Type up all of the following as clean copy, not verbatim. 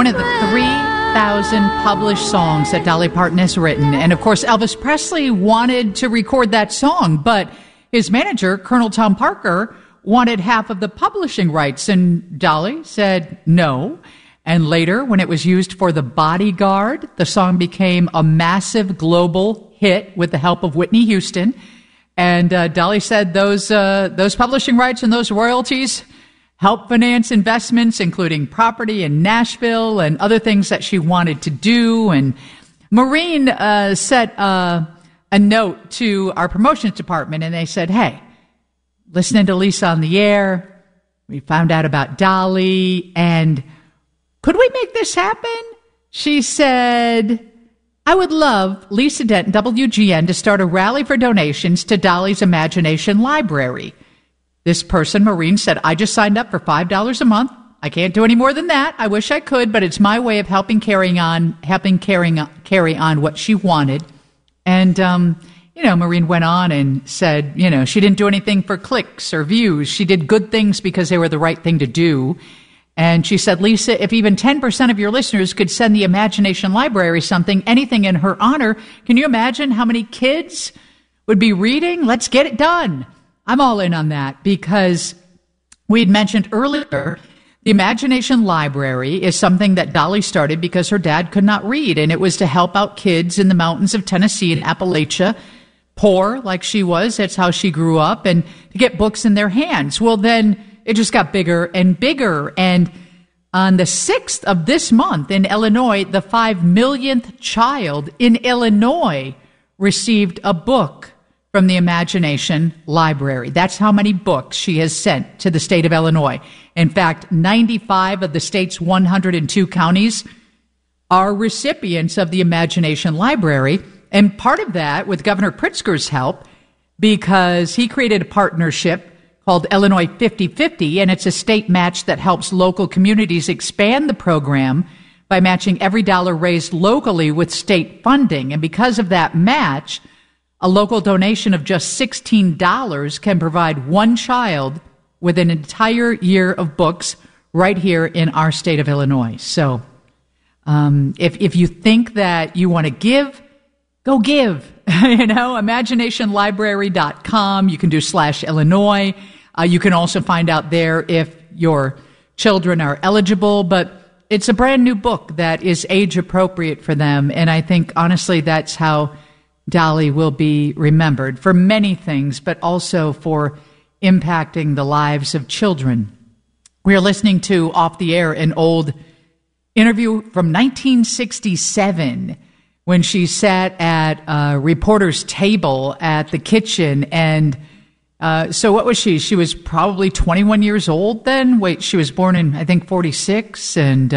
One of the 3,000 published songs that Dolly Parton has written. And, of course, Elvis Presley wanted to record that song, but his manager, Colonel Tom Parker, wanted half of the publishing rights. And Dolly said no. And later, when it was used for The Bodyguard, the song became a massive global hit with the help of Whitney Houston. And Dolly said those publishing rights and those royalties help finance investments, including property in Nashville and other things that she wanted to do. And Maureen sent a note to our promotions department, and they said, hey, listening to Lisa on the air, we found out about Dolly, and could we make this happen? She said, I would love Lisa Dent and WGN to start a rally for donations to Dolly's Imagination Library. This person, Maureen, said, I just signed up for $5 a month. I can't do any more than that. I wish I could, but it's my way of helping carry on what she wanted. And, Maureen went on and said, she didn't do anything for clicks or views. She did good things because they were the right thing to do. And she said, Lisa, if even 10% of your listeners could send the Imagination Library something, anything in her honor, can you imagine how many kids would be reading? Let's get it done. I'm all in on that because we had mentioned earlier, the Imagination Library is something that Dolly started because her dad could not read, and it was to help out kids in the mountains of Tennessee and Appalachia, poor like she was, that's how she grew up, and to get books in their hands. Well, then it just got bigger and bigger, and on the 6th of this month in Illinois, the 5 millionth child in Illinois received a book from the Imagination Library. That's how many books she has sent to the state of Illinois. In fact, 95 of the state's 102 counties are recipients of the Imagination Library. And part of that, with Governor Pritzker's help, because he created a partnership called Illinois 50/50, and it's a state match that helps local communities expand the program by matching every dollar raised locally with state funding. And because of that match, a local donation of just $16 can provide one child with an entire year of books right here in our state of Illinois. So if you think that you want to give, go give. Imaginationlibrary.com. You can do /Illinois. You can also find out there if your children are eligible, but it's a brand new book that is age appropriate for them. And I think, honestly, that's how Dolly will be remembered for many things, but also for impacting the lives of children. We are listening to Off the Air, an old interview from 1967 when she sat at a reporter's table at the kitchen. And so what was she? She was probably 21 years old then. Wait, she was born in, I think, 46.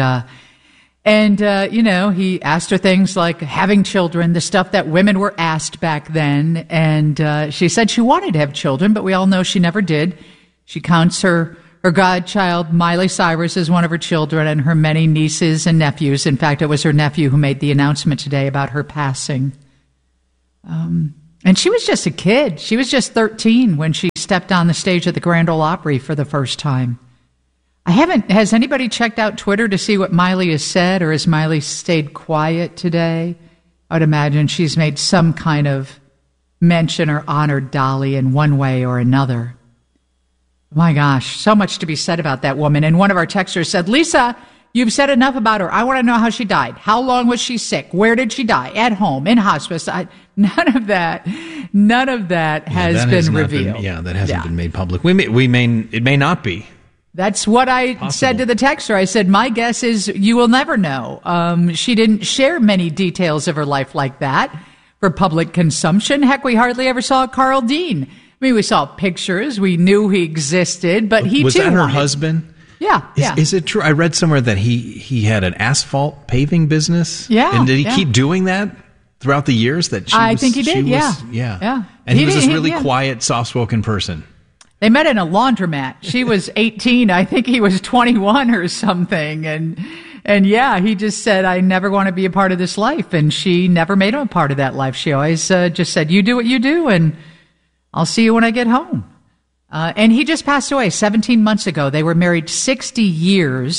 And he asked her things like having children, the stuff that women were asked back then. And she said she wanted to have children, but we all know she never did. She counts her godchild, Miley Cyrus, as one of her children, and her many nieces and nephews. In fact, it was her nephew who made the announcement today about her passing. And she was just a kid. She was just 13 when she stepped on the stage at the Grand Ole Opry for the first time. Has anybody checked out Twitter to see what Miley has said, or has Miley stayed quiet today? I would imagine she's made some kind of mention or honored Dolly in one way or another. My gosh, so much to be said about that woman. And one of our texters said, Lisa, you've said enough about her. I want to know how she died. How long was she sick? Where did she die? At home, in hospice? None of that has been revealed. That hasn't been made public. It may not be. That's what I said to the texter. I said, my guess is you will never know. She didn't share many details of her life like that for public consumption. Heck, we hardly ever saw Carl Dean. I mean, we saw pictures. We knew he existed, but he was too that her wanted. husband? Yeah. Is it true? I read somewhere that he had an asphalt paving business. Yeah. And did he keep doing that throughout the years that she was? I think he did. Yeah. And he was this really quiet, soft-spoken person. They met in a laundromat. She was 18. I think he was 21 or something. And he just said, I never want to be a part of this life. And she never made him a part of that life. She always just said, you do what you do, and I'll see you when I get home. And he just passed away 17 months ago. They were married 60 years.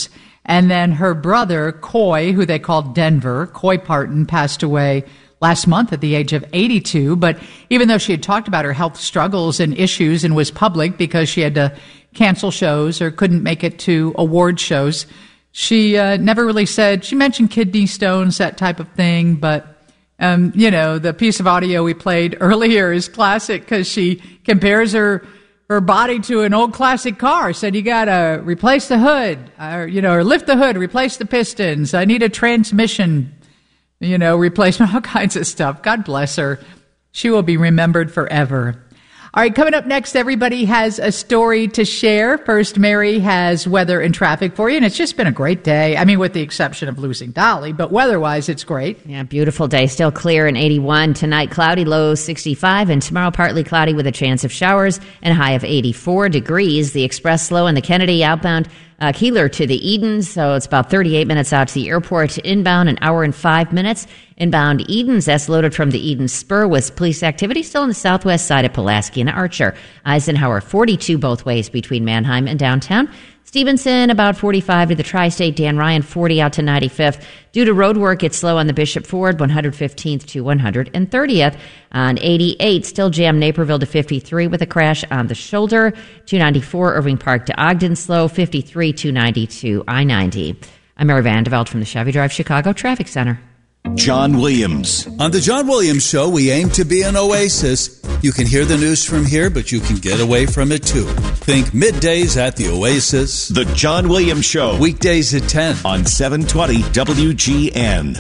And then her brother, Coy, who they called Denver, Coy Parton, passed away last month at the age of 82. But even though she had talked about her health struggles and issues and was public because she had to cancel shows or couldn't make it to award shows, she never really said, she mentioned kidney stones, that type of thing. But, the piece of audio we played earlier is classic because she compares her body to an old classic car. Said, you got to replace the hood, or lift the hood, replace the pistons. I need a transmission, replacement, all kinds of stuff. God bless her. She will be remembered forever. All right, coming up next, everybody has a story to share. First, Mary has weather and traffic for you, and it's just been a great day. I mean, with the exception of losing Dolly, but weather-wise, it's great. Yeah, beautiful day. Still clear and 81. Tonight, cloudy, low 65, and tomorrow, partly cloudy with a chance of showers and a high of 84 degrees. The express slow in the Kennedy outbound Keeler to the Edens, so it's about 38 minutes out to the airport. Inbound, an hour and 5 minutes. Inbound Edens, that's loaded from the Edens Spur with police activity still on the southwest side of Pulaski and Archer. Eisenhower, 42 both ways between Manheim and downtown. Stevenson, about 45 to the Tri-State. Dan Ryan, 40 out to 95th. Due to road work, it's slow on the Bishop Ford, 115th to 130th. On 88, still jammed Naperville to 53 with a crash on the shoulder. 294 Irving Park to Ogden, slow. 53, 292 I-90. I'm Mary Vandeveld from the Chevy Drive Chicago Traffic Center. John Williams. On the John Williams Show, we aim to be an oasis. You can hear the news from here, but you can get away from it too. Think middays at the Oasis. The John Williams Show. Weekdays at 10 on 720 WGN.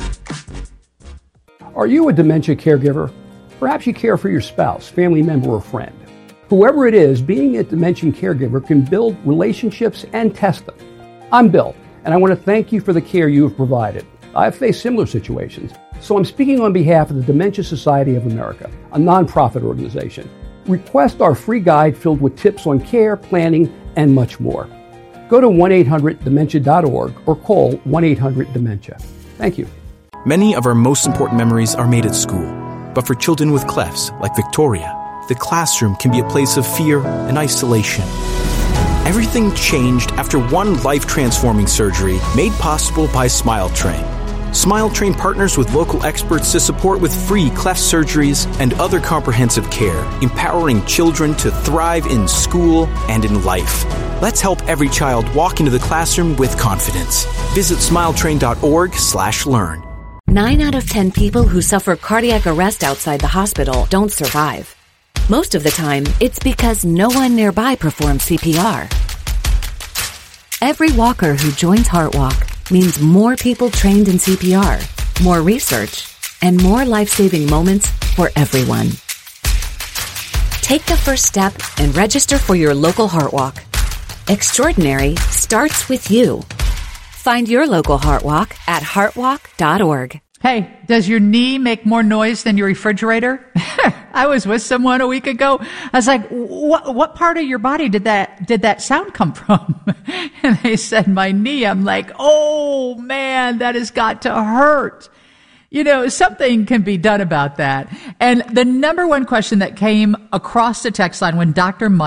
Are you a dementia caregiver? Perhaps you care for your spouse, family member, or friend. Whoever it is, being a dementia caregiver can build relationships and test them. I'm Bill, and I want to thank you for the care you have provided. I've faced similar situations, so I'm speaking on behalf of the Dementia Society of America, a nonprofit organization. Request our free guide filled with tips on care, planning, and much more. Go to 1-800-DEMENTIA.org or call 1-800-DEMENTIA. Thank you. Many of our most important memories are made at school, but for children with clefs, like Victoria, the classroom can be a place of fear and isolation. Everything changed after one life-transforming surgery made possible by SmileTrain. SmileTrain partners with local experts to support with free cleft surgeries and other comprehensive care, empowering children to thrive in school and in life. Let's help every child walk into the classroom with confidence. Visit smiletrain.org/learn. 9 out of 10 people who suffer cardiac arrest outside the hospital don't survive. Most of the time, it's because no one nearby performs CPR. Every walker who joins HeartWalk means more people trained in CPR, more research, and more life-saving moments for everyone. Take the first step and register for your local HeartWalk. Extraordinary starts with you. Find your local HeartWalk at heartwalk.org. Hey, does your knee make more noise than your refrigerator? I was with someone a week ago. I was like, what part of your body did that sound come from? And they said, my knee. I'm like, oh man, that has got to hurt. Something can be done about that. And the number one question that came across the text line when Dr. Mike